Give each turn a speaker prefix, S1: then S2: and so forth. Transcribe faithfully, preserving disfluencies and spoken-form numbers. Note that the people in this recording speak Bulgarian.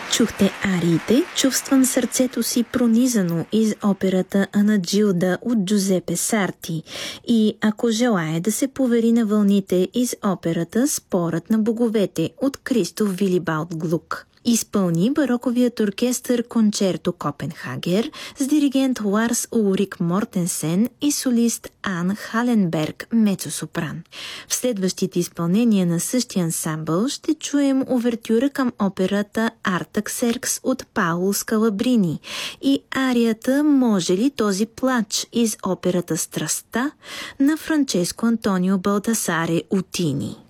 S1: Чухте ариите "Чувствам сърцето си пронизано" из операта Анаджилда от Джузепе Сарти и "Ако желае да се повери на вълните" из операта Спорът на боговете от Кристоф Вилибалд Глук. Изпълни бароковият оркестър Кончерто Копенхагер с диригент Ларс Улрик Мортенсен и солист Ан Халенберг, мецо-сопран. В следващите изпълнения на същия ансамбъл ще чуем увертюра към операта Артаксеркс от Пауло Скалабрини и арията "Може ли този плач" из операта Страстта на Франческо Антонио Балтасаре Утини.